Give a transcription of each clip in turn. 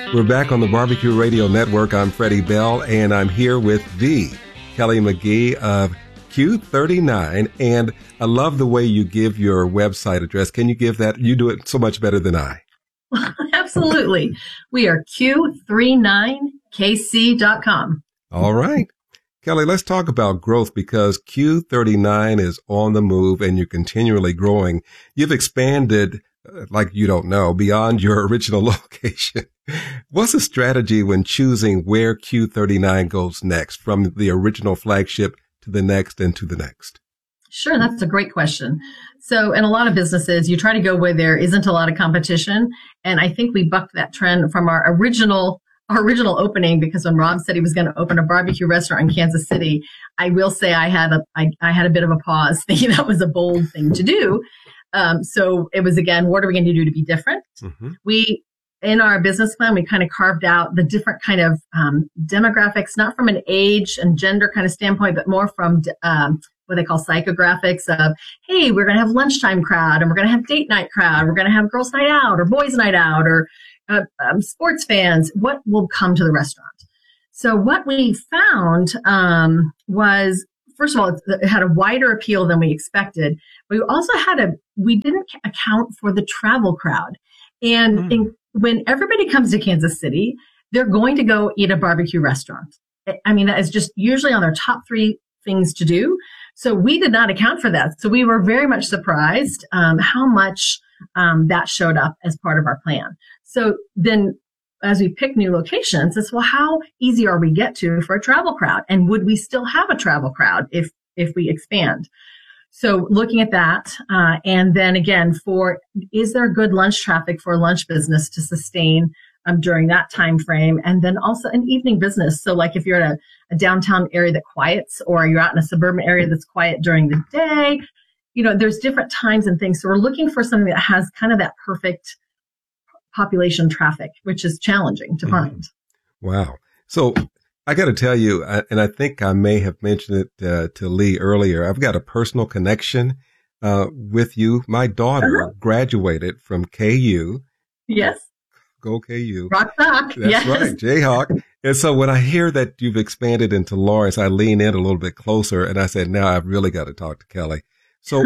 We're back on the Barbecue Radio Network. I'm Freddie Bell, and I'm here with the Kelly McGee of Q39. And I love the way you give your website address. Can you give that? You do it so much better than I. Absolutely. We are Q39KC.com. All right. Kelly, let's talk about growth because Q39 is on the move and you're continually growing. You've expanded, like you don't know, beyond your original location. What's the strategy when choosing where Q39 goes next, from the original flagship to the next and to the next? Sure, that's a great question. So in a lot of businesses, you try to go where there isn't a lot of competition. And I think we bucked that trend from our original opening, because when Rob said he was going to open a barbecue restaurant in Kansas City, I will say I had a bit of a pause thinking that was a bold thing to do. So it was, again, what are we going to do to be different? Mm-hmm. In our business plan, we kind of carved out the different kind of demographics, not from an age and gender kind of standpoint, but more from what they call psychographics of, hey, we're going to have lunchtime crowd, and we're going to have date night crowd. We're going to have girls night out or boys night out or sports fans. What will come to the restaurant? So what we found was, first of all, it had a wider appeal than we expected. We also we didn't account for the travel crowd. And when everybody comes to Kansas City, they're going to go eat a barbecue restaurant. I mean, that is just usually on their top 3 things to do. So we did not account for that. So we were very much surprised how much that showed up as part of our plan. So then as we pick new locations, it's, well, how easy are we get to for a travel crowd? And would we still have a travel crowd if we expand? So looking at that, and then again, is there good lunch traffic for a lunch business to sustain during that time frame? And then also an evening business. So like if you're at a downtown area that quiets, or you're out in a suburban area that's quiet during the day, there's different times and things. So we're looking for something that has kind of that perfect population traffic, which is challenging to find. Wow. So I got to tell you, and I think I may have mentioned it to Lee earlier, I've got a personal connection with you. My daughter graduated from KU. Yes. Go KU. Rock Sock. That's yes. right, Jayhawk. And so when I hear that you've expanded into Lawrence, I lean in a little bit closer and I said, now I've really got to talk to Kelly. So,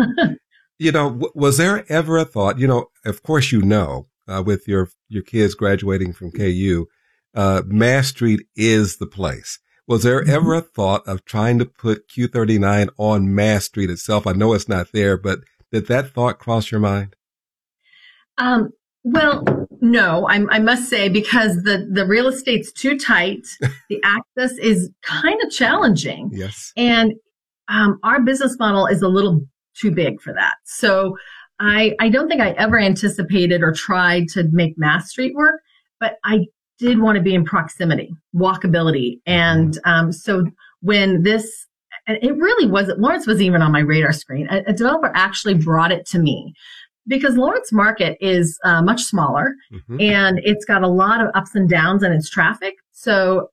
was there ever a thought, of course, with your kids graduating from KU, Mass Street is the place. Was there ever a thought of trying to put Q39 on Mass Street itself? I know it's not there, but did that thought cross your mind? Well, no, I must say, because the real estate's too tight. The access is kind of challenging. Yes. And our business model is a little too big for that. So I don't think I ever anticipated or tried to make Mass Street work, but I did want to be in proximity, walkability. And so when this, and it really wasn't, Lawrence wasn't even on my radar screen. A developer actually brought it to me because Lawrence Market is much smaller and it's got a lot of ups and downs in its traffic. So,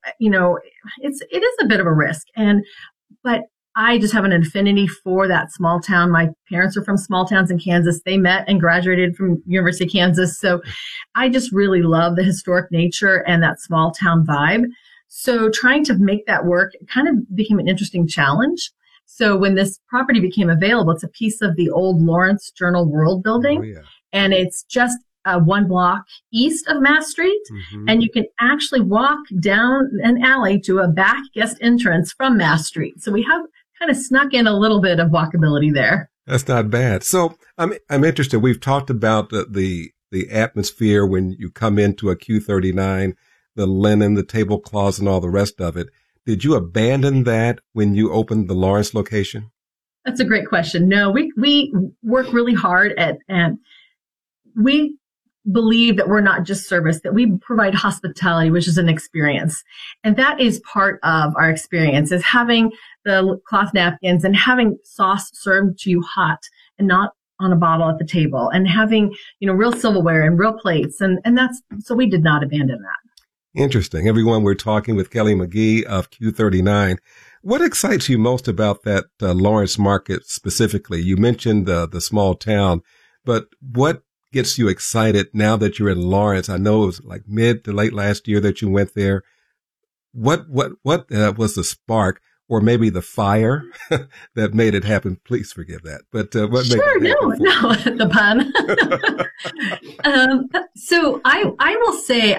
it is a bit of a risk. But I just have an affinity for that small town. My parents are from small towns in Kansas. They met and graduated from University of Kansas. So I just really love the historic nature and that small town vibe. So trying to make that work kind of became an interesting challenge. So when this property became available, it's a piece of the old Lawrence Journal World building. Oh, yeah. And it's just 1 block east of Mass Street. And you can actually walk down an alley to a back guest entrance from Mass Street. So we have kind of snuck in a little bit of walkability there. That's not bad. So I'm interested. We've talked about the atmosphere when you come into a Q39, the linen, the tablecloths, and all the rest of it. Did you abandon that when you opened the Lawrence location? That's a great question. No, we work really hard and we believe that we're not just service, that we provide hospitality, which is an experience. And that is part of our experience, is having the cloth napkins and having sauce served to you hot and not on a bottle at the table, and having, real silverware and real plates. And so we did not abandon that. Interesting. Everyone, we're talking with Kelly McGee of Q39. What excites you most about that Lawrence market specifically? You mentioned the small town, but what gets you excited now that you're in Lawrence? I know it was like mid to late last year that you went there. What was the spark, or maybe the fire that made it happen? Please forgive that. But what made it happen? No, the pun. So I will say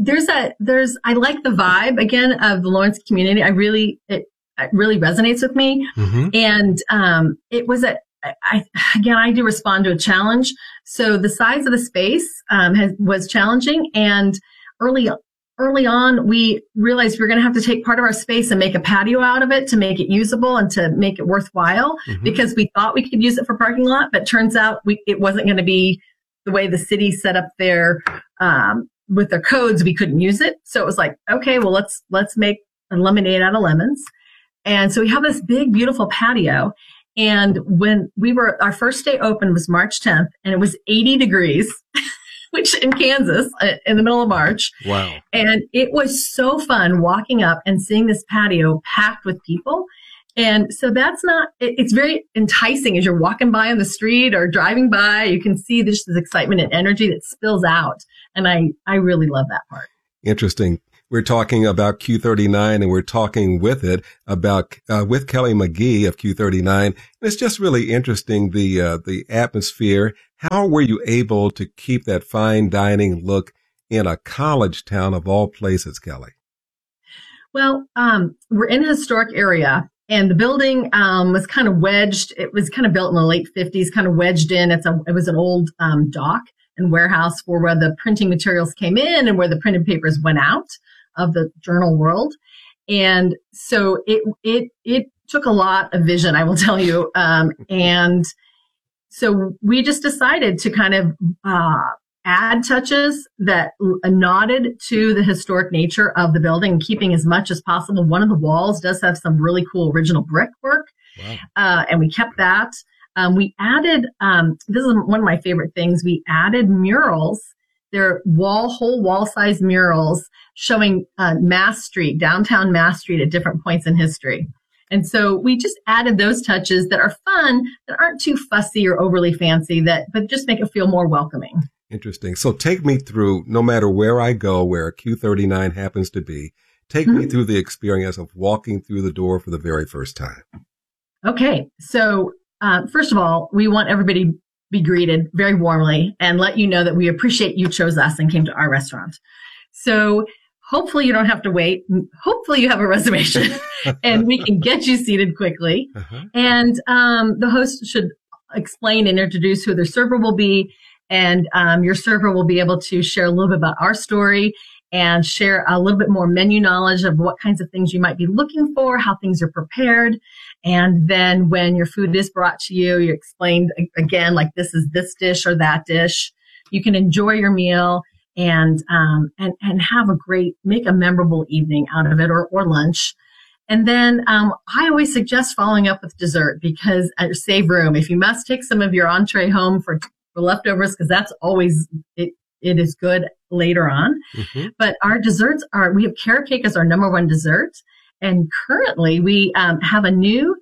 I like the vibe again of the Lawrence community. It really resonates with me. Mm-hmm. And it was I do respond to a challenge. So the size of the space was challenging, and early on, we realized we were going to have to take part of our space and make a patio out of it to make it usable and to make it worthwhile, mm-hmm. because we thought we could use it for parking lot, but turns out it wasn't going to be the way the city set up their with their codes. We couldn't use it. So it was like, okay, well, let's make a lemonade out of lemons. And so we have this big, beautiful patio. And when our first day open was March 10th, and it was 80 degrees. Which in Kansas, in the middle of March. Wow. And it was so fun walking up and seeing this patio packed with people. And so it's very enticing as you're walking by on the street or driving by. You can see this excitement and energy that spills out. And I really love that part. Interesting. We're talking about Q39, and we're talking with Kelly McGee of Q39. And it's just really interesting, the atmosphere. How were you able to keep that fine dining look in a college town of all places, Kelly? Well, we're in a historic area, and the building was kind of wedged. It was kind of built in the late 50s, kind of wedged in. It was an old dock and warehouse for where the printing materials came in and where the printed papers went out of the journal world. And so it took a lot of vision, I will tell you. And so we just decided to kind of add touches that nodded to the historic nature of the building, keeping as much as possible. One of the walls does have some really cool original brickwork. Wow. And we kept that. We added, this is one of my favorite things, we added murals. They're whole wall-sized murals showing downtown Mass Street at different points in history. And so we just added those touches that are fun, that aren't too fussy or overly fancy, but just make it feel more welcoming. Interesting. So take me through, no matter where I go, where Q39 happens to be, take me through the experience of walking through the door for the very first time. Okay. So first of all, we want everybody to be greeted very warmly and let you know that we appreciate you chose us and came to our restaurant. So hopefully you don't have to wait. Hopefully you have a reservation and we can get you seated quickly. Uh-huh. And the host should explain and introduce who their server will be. And your server will be able to share a little bit about our story and share a little bit more menu knowledge of what kinds of things you might be looking for, how things are prepared. And then when your food is brought to you, you explain again, like this is this dish or that dish. You can enjoy your meal and have make a memorable evening out of it or lunch. And then I always suggest following up with dessert because save room. If you must take some of your entree home for leftovers, because that's always, it is good later on. Mm-hmm. But our desserts we have carrot cake as our number one dessert. And currently we have a new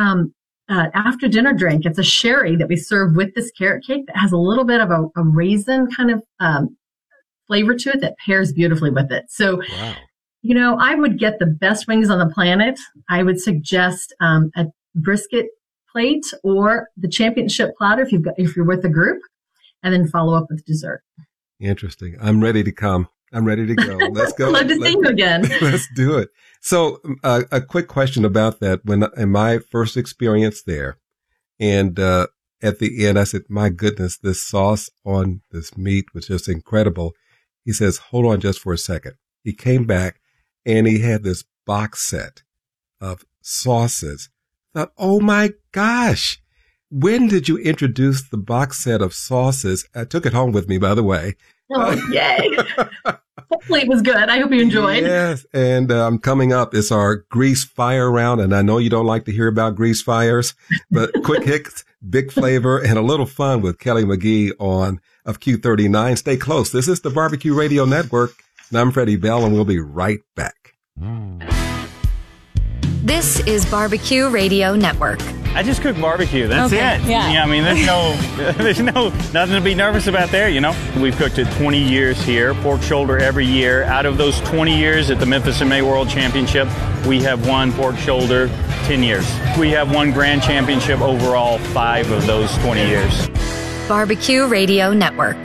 after dinner drink. It's a sherry that we serve with this carrot cake that has a little bit of a raisin kind of flavor to it that pairs beautifully with it. So, wow. I would get the best wings on the planet. I would suggest a brisket plate or the championship platter if you're with a group, and then follow up with dessert. Interesting. I'm ready to come. I'm ready to go. Let's go. Love to see you again. Let's do it. So a quick question about that. In my first experience there, and at the end, I said, my goodness, this sauce on this meat was just incredible. He says, hold on just for a second. He came back and he had this box set of sauces. I thought, oh my gosh, when did you introduce the box set of sauces? I took it home with me, by the way. Oh, yay. Hopefully it was good. I hope you enjoyed. Yes. And coming up is our grease fire round. And I know you don't like to hear about grease fires, but quick hits, big flavor, and a little fun with Kelly McGee of Q39. Stay close. This is the Barbecue Radio Network. And I'm Freddie Bell, and we'll be right back. This is Barbecue Radio Network. I just cook barbecue. That's it. Yeah. I mean, there's nothing to be nervous about there, We've cooked it 20 years here, pork shoulder every year. Out of those 20 years at the Memphis MMA World Championship, we have won pork shoulder 10 years. We have won grand championship overall 5 of those 20 years. Barbecue Radio Network.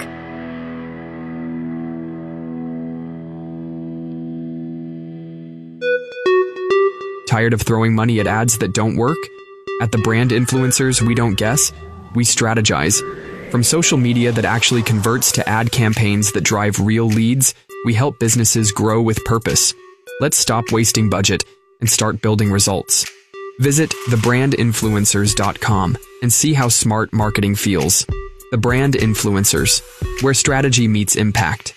Tired of throwing money at ads that don't work? At the Brand Influencers We Don't Guess, we strategize. From social media that actually converts to ad campaigns that drive real leads, we help businesses grow with purpose. Let's stop wasting budget and start building results. Visit thebrandinfluencers.com and see how smart marketing feels. The Brand Influencers, where strategy meets impact.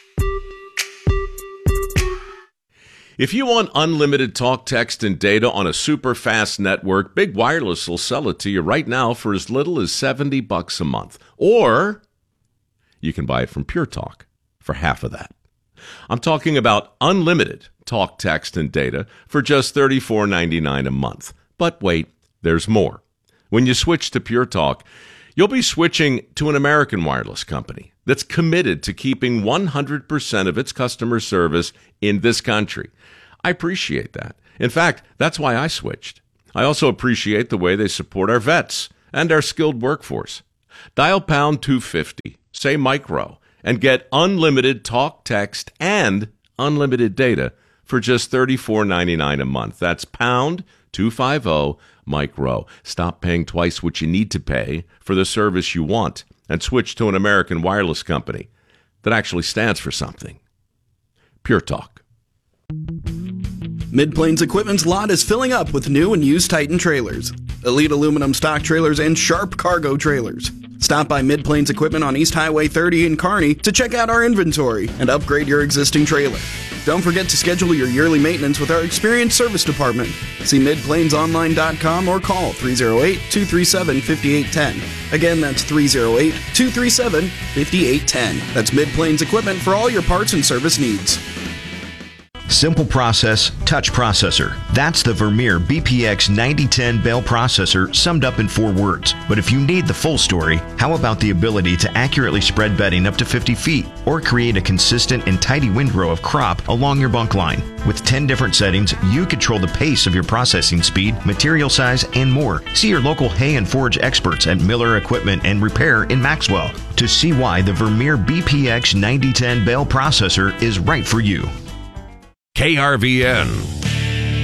If you want unlimited talk, text, and data on a super fast network, Big Wireless will sell it to you right now for as little as $70 a month. Or you can buy it from Pure Talk for half of that. I'm talking about unlimited talk, text, and data for just $34.99 a month. But wait, there's more. When you switch to Pure Talk, you'll be switching to an American wireless company that's committed to keeping 100% of its customer service in this country. I appreciate that. In fact, that's why I switched. I also appreciate the way they support our vets and our skilled workforce. Dial pound 250, say micro, and get unlimited talk, text, and unlimited data for just $34.99 a month. That's pound 250 micro. Stop paying twice what you need to pay for the service you want and switch to an American wireless company that actually stands for something. Pure Talk. Mid-Plains Equipment's lot is filling up with new and used Titan trailers, Elite aluminum stock trailers, and Sharp cargo trailers. Stop by Mid-Plains Equipment on East Highway 30 in Kearney to check out our inventory and upgrade your existing trailer. Don't forget to schedule your yearly maintenance with our experienced service department. See midplainsonline.com or call 308-237-5810. Again, that's 308-237-5810. That's Mid-Plains Equipment for all your parts and service needs. Simple process, touch processor. That's the Vermeer BPX 9010 bale processor summed up in 4 words. But if you need the full story, how about the ability to accurately spread bedding up to 50 feet or create a consistent and tidy windrow of crop along your bunk line? With 10 different settings, you control the pace of your processing speed, material size, and more. See your local hay and forage experts at Miller Equipment and Repair in Maxwell to see why the Vermeer BPX 9010 bale processor is right for you. KRVN,